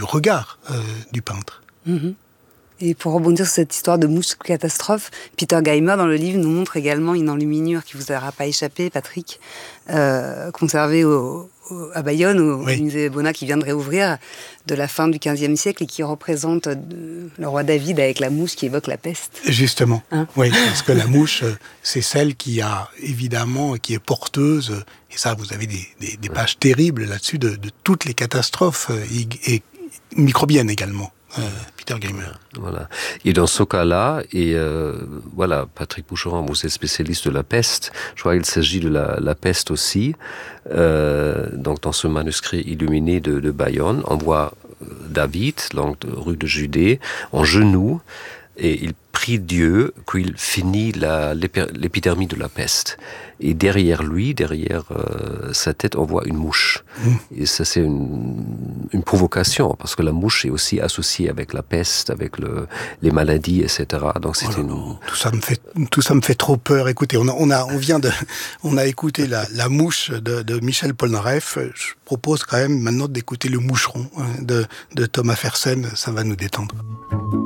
regard du peintre. Mm-hmm. Et pour rebondir sur cette histoire de mouche catastrophe, Peter Geimer, dans le livre, nous montre également une enluminure qui vous aura pas échappé, Patrick, conservée à Bayonne, au musée Bonnat, qui vient de réouvrir, de la fin du XVe siècle, et qui représente le roi David avec la mouche qui évoque la peste. Justement, oui, parce que la mouche, c'est celle qui est porteuse, et ça, vous avez des pages terribles là-dessus, de toutes les catastrophes, et microbiennes également. Peter Geimer. Voilà. Et dans ce cas-là, Patrick Boucheron, vous êtes spécialiste de la peste. Je crois qu'il s'agit de la peste aussi. Donc dans ce manuscrit illuminé de Bayonne, on voit David, donc rue de Judée, en genoux, et il prie Dieu qu'il finit l'épidémie de la peste. Et derrière lui, sa tête, on voit une mouche. Et ça, c'est une provocation, parce que la mouche est aussi associée avec la peste, avec les maladies, etc. Donc c'était tout ça me fait trop peur. Écoutez, on a écouté la mouche de Michel Polnareff. Je propose quand même maintenant d'écouter Le Moucheron de Thomas Fersen. Ça va nous détendre.